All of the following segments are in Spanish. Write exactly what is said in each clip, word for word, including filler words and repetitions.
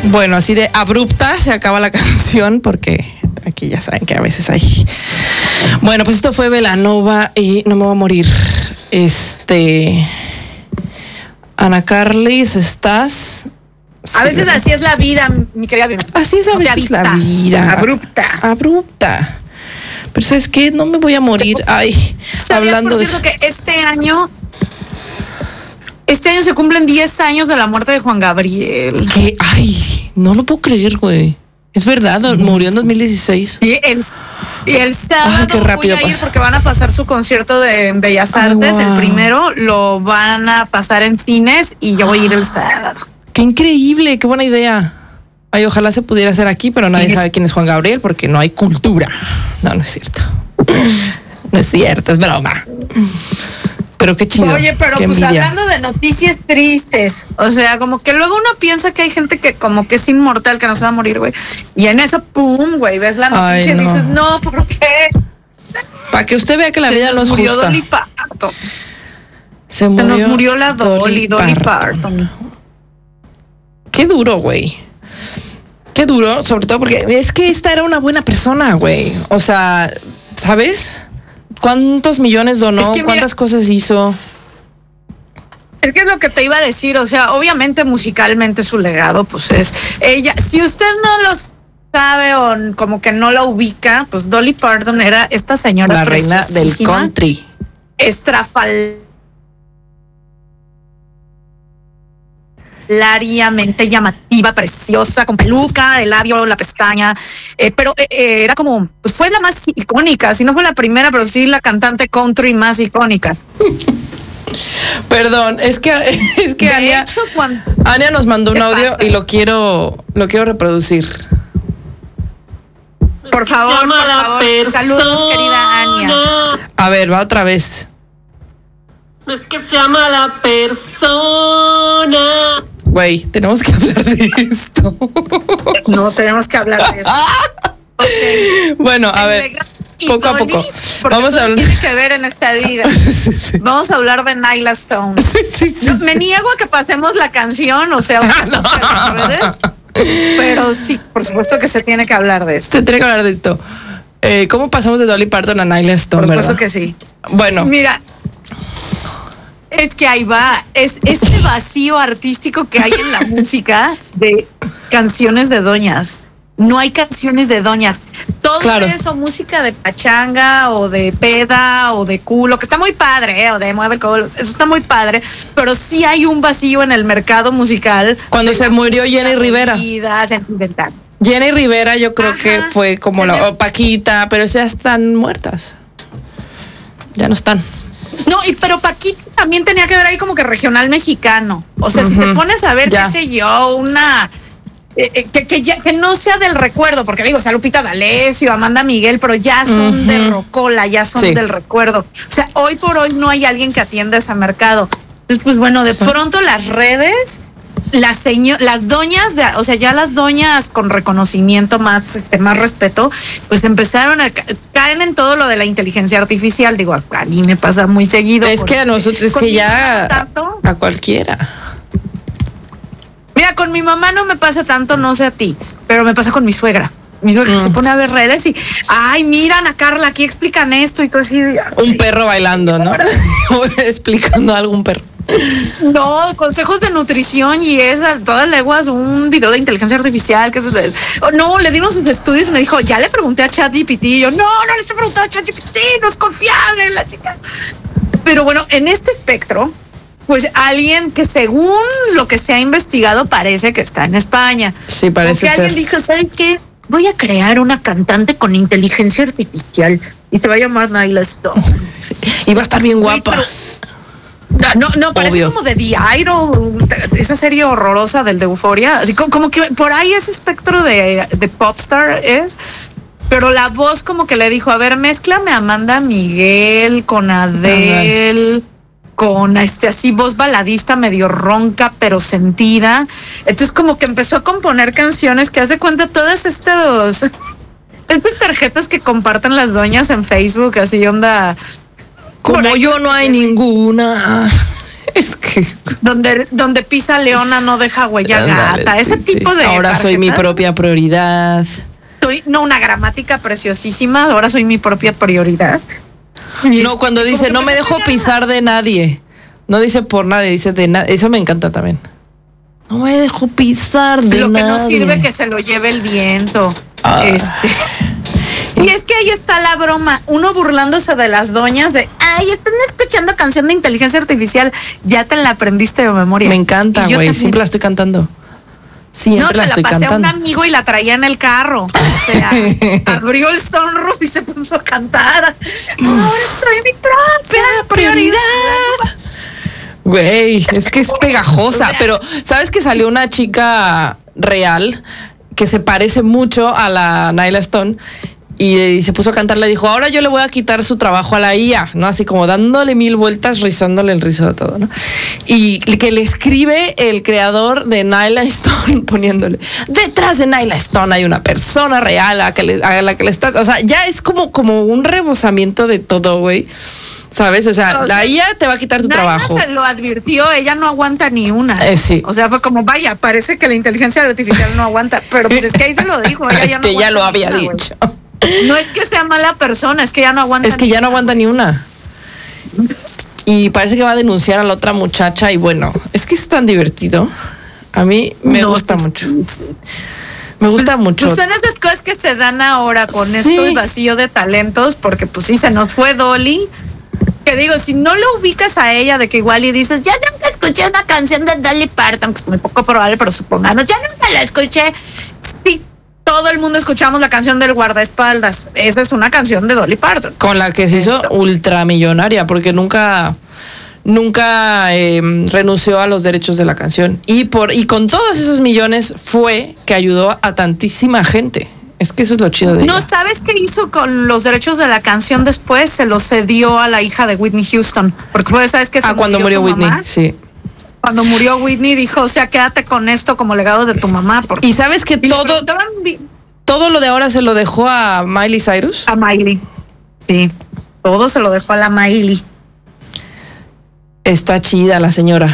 Bueno, así de abrupta se acaba la canción porque aquí ya saben que a veces hay. Bueno, pues esto fue Belanova y No me voy a morir. Este. Ana Carlis, ¿estás? Sí, a veces así es la vida, mi querida. Así es a veces la vida. Abrupta. Abrupta. Pero ¿sabes qué? No me voy a morir. Ay, ¿sabías, hablando por cierto, de... que este año... Este año se cumplen diez años de la muerte de Juan Gabriel. ¿Qué? Ay, no lo puedo creer, güey. Es verdad, murió en dos mil dieciséis. Y el, y el sábado Ay, qué rápido voy a ir pasa. porque van a pasar su concierto de Bellas Artes. Oh, wow. El primero lo van a pasar en cines y yo voy a ir el sábado. ¡Qué increíble! ¡Qué buena idea! Ay, ojalá se pudiera hacer aquí, pero nadie sí, sabe quién es Juan Gabriel porque no hay cultura. No, no es cierto. No es cierto, es broma. Pero qué chido. Oye, pero qué pues envidia. Hablando de noticias tristes, o sea, como que luego uno piensa que hay gente que como que es inmortal, que no se va a morir, güey. Y en eso, pum, güey, ves la noticia Ay, no. y dices, no, ¿por qué? Para que usted vea que la se vida no es justa. murió Dolly Parton. Se murió, se nos murió la Dolly, Dolly Parton. Dolly Parton. Qué duro, güey. Qué duro, sobre todo porque es que esta era una buena persona, güey. O sea, ¿sabes? ¿Cuántos millones donó? Es que ¿Cuántas mira, cosas hizo? Es que es lo que te iba a decir, o sea, obviamente musicalmente su legado, pues es ella. Si usted no lo sabe o como que no la ubica, pues Dolly Parton era esta señora la reina del country. Estrafal. Lariamente llamativa, preciosa, con peluca, el labio, la pestaña, eh, pero eh, eh, era como, pues fue la más icónica, si no fue la primera, pero sí la cantante country más icónica. Perdón, es que es que de Ania, hecho, cuando, Ania nos mandó un audio pasa? y lo quiero lo quiero reproducir. Por favor, por favor. Saludos, querida Ania. A ver, va otra vez. Es que se llama la persona. Güey, tenemos que hablar de esto. No, tenemos que hablar de esto. Okay. Bueno, a ver, poco a poco. Vamos a hablar. Tiene que ver en esta vida. Sí, sí. Vamos a hablar de Nyla Stone. Sí, sí, sí, no, sí. Me niego a que pasemos la canción, o sea, usted no. las redes, pero sí, por supuesto que se tiene que hablar de esto. Se tiene que hablar de esto. Eh, ¿Cómo pasamos de Dolly Parton a Nyla Stone? Por supuesto ¿verdad? que sí. Bueno. Mira. Es que ahí va, es este vacío artístico que hay en la música de canciones de doñas. No hay canciones de doñas. Todo claro. eso, música de pachanga o de peda o de culo, que está muy padre, ¿eh? O de mueve el culo, eso está muy padre, pero sí hay un vacío en el mercado musical. Cuando se murió Jenny Rivera. Sentimental. Jenny Rivera yo creo Ajá. que fue como la o Paquita, pero ya están muertas. Ya no están. No, y pero Paquita también tenía que ver ahí como que regional mexicano. O sea, uh-huh. si te pones a ver, ya. qué sé yo, una... Eh, que, que, ya, que no sea del recuerdo, porque digo, está Lupita D'Alessio, Amanda Miguel, pero ya son uh-huh. de rocola, ya son sí. del recuerdo. O sea, hoy por hoy no hay alguien que atienda ese mercado. Entonces, pues bueno, de pronto las redes... Las seño, las doñas, de, o sea, ya las doñas con reconocimiento más, este, más respeto, pues empezaron a caen en todo lo de la inteligencia artificial. Digo, a, a mí me pasa muy seguido. Es que a nosotros, es que ya tanto, a cualquiera. Mira, con mi mamá no me pasa tanto, no sé a ti, pero me pasa con mi suegra. Mi suegra mm. se pone a ver redes y, ay, mira, Ana Carla, aquí explican esto y todo así. Un perro bailando, ¿no? Explicando algo un perro. No, consejos de nutrición y es a todas leguas un video de inteligencia artificial que es de, oh, no, le dimos sus estudios y me dijo, ya le pregunté a ChatGPT y yo, no, no les he preguntado a ChatGPT, no es confiable la chica. Pero bueno, en este espectro, pues alguien que según lo que se ha investigado parece que está en España. Sí, parece ser. Alguien dijo, ¿saben qué? Voy a crear una cantante con inteligencia artificial y se va a llamar Nyla Stone. Y va a estar bien guapa. Pero, No, no, parece Obvio. como de The Idol, esa serie horrorosa del de Euphoria, así como, como que por ahí ese espectro de, de popstar es, pero la voz como que le dijo, a ver, mézclame a Amanda Miguel con Adele, Ajá. con este así voz baladista medio ronca pero sentida, entonces como que empezó a componer canciones que hace cuenta todas estos, estas tarjetas que comparten las doñas en Facebook, así onda... Como yo no hay ninguna. Es que donde, donde pisa leona no deja huella Ándale, gata. Ese sí, tipo sí. de. Ahora soy mi propia prioridad. Soy, no, una gramática preciosísima. Ahora soy mi propia prioridad. No, cuando dice no me dejo pisar de nadie. No dice por nadie, dice de nadie. Eso me encanta también. No me dejo pisar de nadie. Lo que no sirve que se lo lleve el viento. Ah. Este. Y es que ahí está la broma, uno burlándose de las doñas de, ay, están escuchando canción de inteligencia artificial, ya te la aprendiste de memoria. Me encanta, güey, siempre la estoy cantando. Siempre no, la estoy cantando. No, te la pasé cantando. a un amigo y la traía en el carro. O sea, abrió el sunroof y se puso a cantar. Ahora soy mi propia prioridad. Güey, es que es pegajosa, pero ¿sabes que salió una chica real que se parece mucho a la Nyla Stone? Y se puso a cantar, le dijo, ahora yo le voy a quitar su trabajo a la I A, ¿no? Así como dándole mil vueltas, rizándole el rizo de todo, ¿no? Y que le escribe el creador de Nyla Stone poniéndole, detrás de Nyla Stone hay una persona real a, que le, a la que le estás... O sea, ya es como, como un rebosamiento de todo, güey. ¿Sabes? O sea, o sea, la I A te va a quitar tu Nyla trabajo. Se lo advirtió, ella no aguanta ni una. Eh, sí. O sea, fue como, vaya, parece que la inteligencia artificial no aguanta. Pero pues es que ahí se lo dijo. Ella es ya no que ya lo había una, dicho. Wey. No es que sea mala persona, es que ya no aguanta. Es que ya no aguanta ni una. Y parece que va a denunciar a la otra muchacha. Y bueno, es que es tan divertido. A mí me no, gusta sí, mucho. Sí. Me gusta mucho. Pues son esas cosas que se dan ahora con sí. Esto vacío de talentos, porque pues sí se nos fue Dolly. Que digo, si no lo ubicas a ella, de que igual y dices, ya nunca escuché una canción de Dolly Parton, que es muy poco probable, pero supongamos, ya nunca la escuché. Sí. Todo el mundo escuchamos la canción del guardaespaldas. Esa es una canción de Dolly Parton. Con la que se hizo ultramillonaria, porque nunca, nunca eh, renunció a los derechos de la canción. Y por y con todos esos millones fue que ayudó a tantísima gente. Es que eso es lo chido de ella. ¿No sabes qué hizo con los derechos de la canción después? Se los cedió a la hija de Whitney Houston. Porque pues, ¿sabes qué? Ah, cuando murió Whitney, mamá? Sí. Cuando murió Whitney dijo, o sea, quédate con esto como legado de tu mamá. Porque... Y sabes que todo, todo lo de ahora se lo dejó a Miley Cyrus. A Miley, sí. Todo se lo dejó a la Miley. Está chida la señora.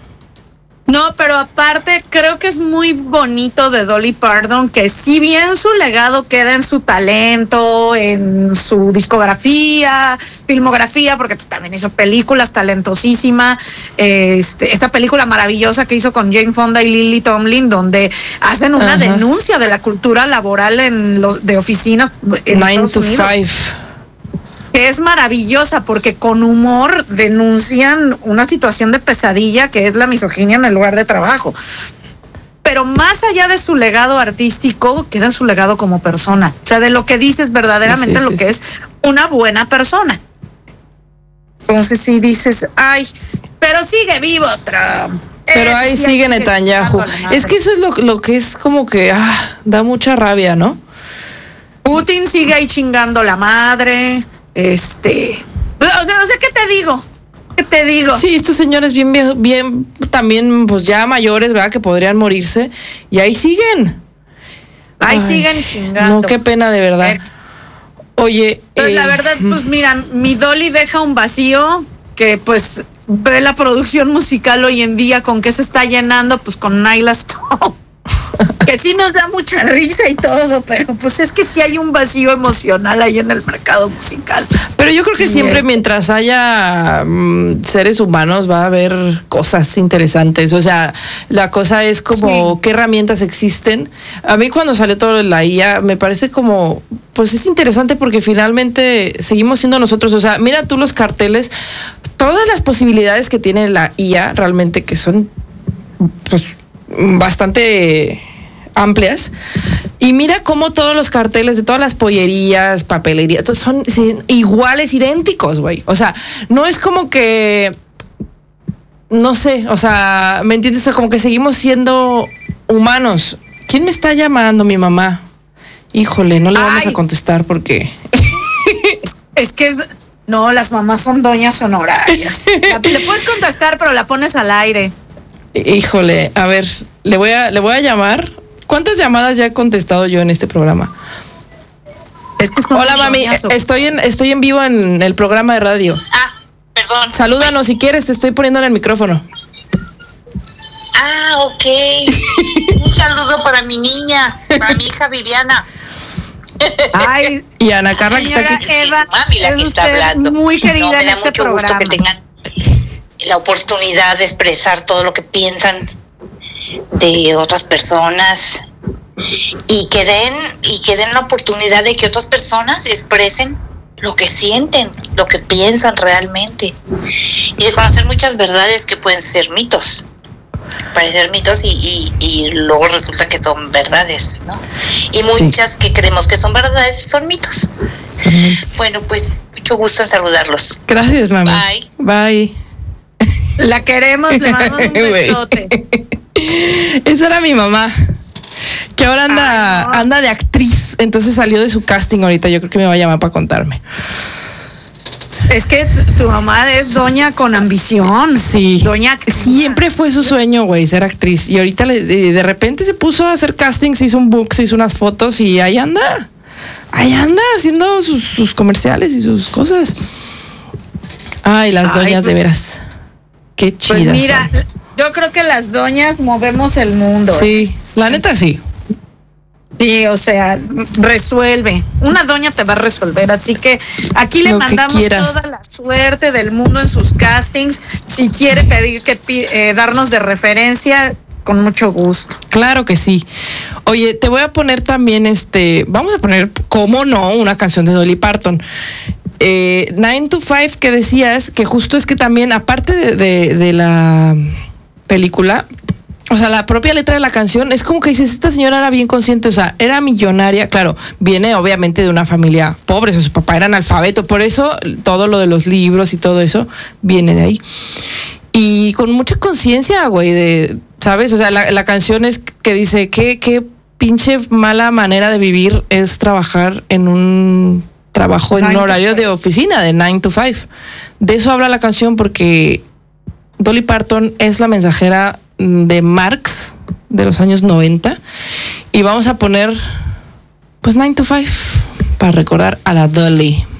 No, pero aparte creo que es muy bonito de Dolly Parton que si bien su legado queda en su talento, en su discografía, filmografía, porque pues, también hizo películas talentosísima, este, esta película maravillosa que hizo con Jane Fonda y Lily Tomlin, donde hacen una Ajá. denuncia de la cultura laboral en los de oficinas en Nine Estados to Unidos. five. Que es maravillosa porque con humor denuncian una situación de pesadilla que es la misoginia en el lugar de trabajo. Pero más allá de su legado artístico, queda su legado como persona. O sea, de lo que dices verdaderamente sí, sí, lo sí, que sí. es una buena persona. Entonces si dices, ay, pero sigue vivo Trump. Pero ahí sí sigue Netanyahu. Es que eso es lo, lo que es como que ah, da mucha rabia, ¿no? Putin sigue ahí chingando la madre. Este, o sea, o sea, ¿qué te digo? ¿Qué te digo? Sí, estos señores bien, bien, bien, también, pues ya mayores, ¿verdad? Que podrían morirse. Y ahí siguen. Ahí Ay, siguen chingando. No, qué pena, de verdad. Eh, Oye. Pues eh, la verdad, pues mira, mi Dolly deja un vacío que, pues, ve la producción musical hoy en día con qué se está llenando, pues con Nyla Stone. Que sí nos da mucha risa y todo, pero pues es que sí hay un vacío emocional ahí en el mercado musical. Pero yo creo que sí, siempre es. mientras haya um, seres humanos va a haber cosas interesantes. O sea, la cosa es como sí. qué herramientas existen. A mí cuando salió todo la I A me parece como, pues es interesante porque finalmente seguimos siendo nosotros. O sea, mira tú los carteles, todas las posibilidades que tiene la I A realmente que son, pues, bastante amplias. Y mira cómo todos los carteles de todas las pollerías, papelerías, todos son iguales, idénticos, güey. O sea, no es como que, no sé, o sea, ¿me entiendes? O sea, como que seguimos siendo humanos. ¿Quién me está llamando? Mi mamá. Híjole, no le vamos Ay. a contestar porque... Es que es... No, las mamás son doñas honorarias. Le puedes contestar, pero la pones al aire. Híjole, a ver, le voy a, le voy a llamar. ¿Cuántas llamadas ya he contestado yo en este programa? Es que Hola, mami, estoy en, estoy en vivo en el programa de radio. Ah, perdón. Salúdanos si quieres, te estoy poniendo en el micrófono. Ah, ok. Un saludo para mi niña, para mi hija Viviana. Ay, y Ana Carla, que está aquí. Eva, mami, la que está hablando. Muy querida no, me en da este mucho programa. gusto que tengan la oportunidad de expresar todo lo que piensan de otras personas y que den y que den la oportunidad de que otras personas expresen lo que sienten, lo que piensan realmente, y de conocer muchas verdades que pueden ser mitos, parecer mitos y, y, y luego resulta que son verdades, ¿no? Y muchas sí. que creemos que son verdades son mitos. Sí. Bueno, pues mucho gusto en saludarlos. Gracias, mami. Bye. Bye. La queremos, le mandamos un besote. Esa era mi mamá, que ahora anda, Ay, no. anda de actriz, entonces salió de su casting ahorita, yo creo que me va a llamar para contarme. Es que tu mamá es doña con ambición. Sí. Doña. Siempre fue su sueño, güey, ser actriz. Y ahorita le, de, de repente se puso a hacer castings, hizo un book, se hizo unas fotos y ahí anda. Ahí anda haciendo sus, sus comerciales y sus cosas. Ay, las Ay, doñas pues, de veras. Qué chidas. Pues mira, son. Yo creo que las doñas movemos el mundo. Sí, la neta sí. Sí, o sea, resuelve. Una doña te va a resolver, así que aquí le Lo mandamos toda la suerte del mundo en sus castings. Si quiere pedir que eh, darnos de referencia, con mucho gusto. Claro que sí. Oye, te voy a poner también este, vamos a poner, cómo no, una canción de Dolly Parton. Eh, nine to five, que decías que justo es que también, aparte de, de, de la película, o sea, la propia letra de la canción es como que dices, esta señora era bien consciente, o sea, era millonaria, claro, viene obviamente de una familia pobre, o sea, su papá era analfabeto, por eso todo lo de los libros y todo eso viene de ahí. Y con mucha conciencia, güey, de, ¿sabes? O sea, la, la canción es que dice, qué, qué pinche mala manera de vivir es trabajar en un trabajo en un horario de oficina, de nine to five. De eso habla la canción porque Dolly Parton es la mensajera de Marx de los años noventa y vamos a poner pues nine to five para recordar a la Dolly.